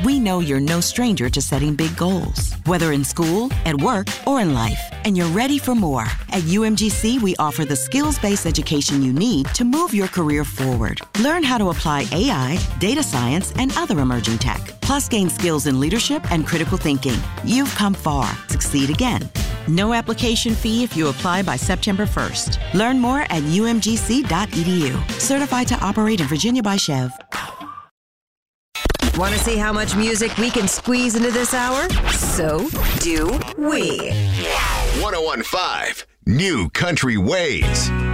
We know you're no stranger to setting big goals, whether in school, at work, or in life, and you're ready for more. At UMGC, we offer the skills-based education you need to move your career forward. Learn how to apply AI, data science, and other emerging tech. Plus, gain skills in leadership and critical thinking. You've come far. Succeed again. No application fee if you apply by September 1st. Learn more at umgc.edu. Certified to operate in Virginia by Chev. Want to see how much music we can squeeze into this hour? So do we. 1015 New Country Ways.